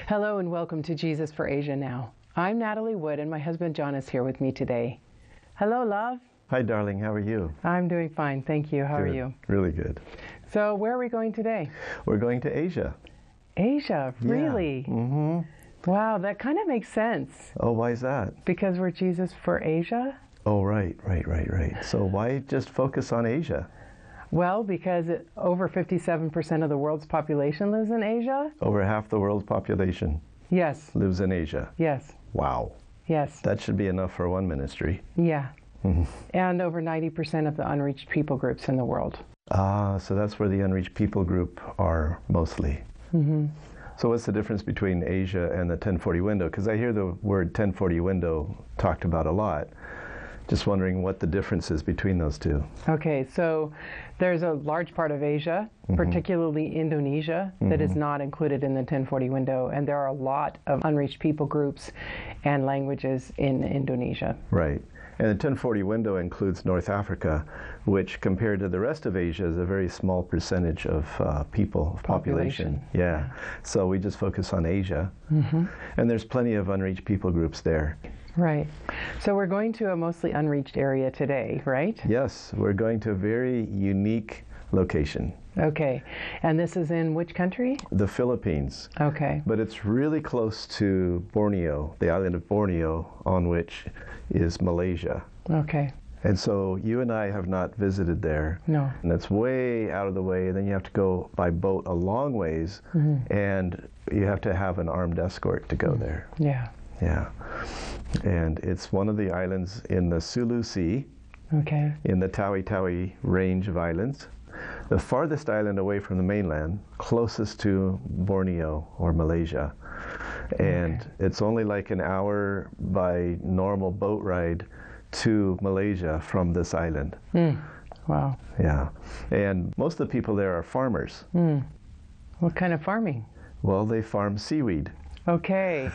Hello and welcome to Jesus for Asia Now. I'm Natalie Wood and my husband John is here with me today. Hello, love. Hi, darling. How are you? I'm doing fine, thank you. How are Good. you? Really good. So where are we going today? We're going to Asia. Asia, really? Yeah. Mm-hmm. Wow, that kind of makes sense. Oh, why is that? Because we're Jesus for Asia? Oh, right. So why just focus on Asia? Well, because over 57% of the world's population lives in Asia. Over half the world's population Yes. lives in Asia. Yes. Wow. Yes. That should be enough for one ministry. Yeah. And over 90% of the unreached people groups in the world. So that's where the unreached people group are mostly. Mm-hmm. So what's the difference between Asia and the 1040 window? Because I hear the word 1040 window talked about a lot. Just wondering what the difference is between those two. Okay, so there's a large part of Asia, particularly Indonesia, that is not included in the 1040 window, and there are a lot of unreached people groups and languages in Indonesia. Right. And the 1040 window includes North Africa, which compared to the rest of Asia is a very small percentage of population. Yeah. So we just focus on Asia. And there's plenty of unreached people groups there. Right. So we're going to a mostly unreached area today, right? Yes, we're going to a very unique location. Okay. And this is in which country? The Philippines. Okay. But it's really close to Borneo, the island of Borneo, on which is Malaysia. Okay. And so you and I have not visited there. No. And it's way out of the way. Then you have to go by boat a long ways, and you have to have an armed escort to go there. Yeah. Yeah. And it's one of the islands in the Sulu Sea, Okay. in the Tawi-Tawi range of islands. The farthest island away from the mainland, closest to Borneo or Malaysia. And it's only like an hour by normal boat ride to Malaysia from this island. Wow. Yeah. And most of the people there are farmers. What kind of farming? Well, they farm seaweed. Okay.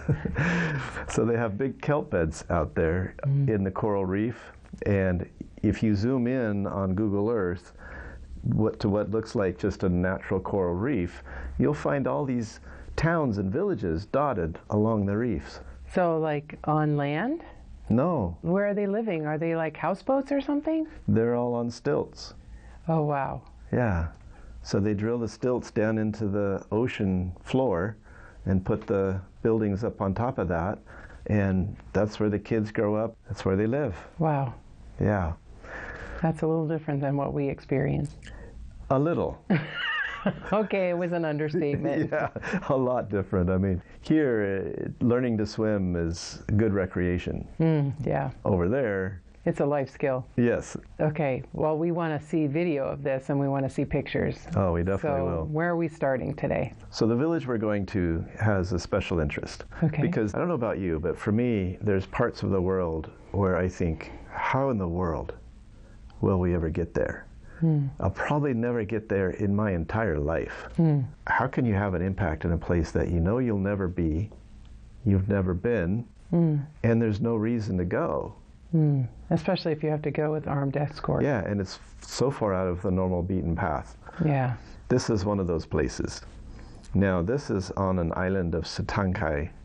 So they have big kelp beds out there in the coral reef. And if you zoom in on Google Earth to what looks like just a natural coral reef, you'll find all these towns and villages dotted along the reefs. So like on land? No, Where are they living? Are they like houseboats or something? they're all on stilts. Oh, wow. Yeah. So they drill the stilts down into the ocean floor and put the buildings up on top of that. And that's where the kids grow up. That's where they live. Wow. Yeah. That's a little different than what we experienced. A little. Okay, it was an understatement. Yeah, a lot different. I mean, here, learning to swim is good recreation. Yeah, Over there, it's a life skill. yes. Okay, well, we want to see video of this and we want to see pictures. Oh, we definitely So will. where are we starting today? So the village we're going to has a special interest. Okay. Because I don't know about you, but for me, there's parts of the world where I think, how in the world will we ever get there? I'll probably never get there in my entire life. How can you have an impact in a place that you know you'll never be, you've never been, and there's no reason to go? Especially if you have to go with armed escort. Yeah, and it's so far out of the normal beaten path. Yeah. This is one of those places. Now, this is on an island of Setankay,